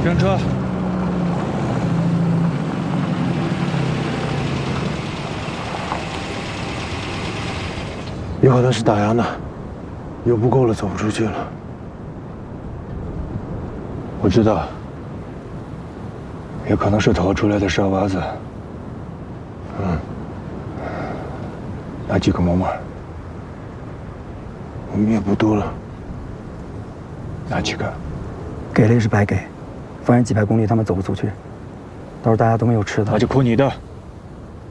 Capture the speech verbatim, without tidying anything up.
扔车。 有可能是打烊的，油不够了，走不出去了。我知道，也可能是逃出来的傻娃子。嗯，拿几个毛毛，我们也不多了，拿几个。 给了也是白给，反正几百公里他们走不出去，到时候大家都没有吃的。 那就扣你的。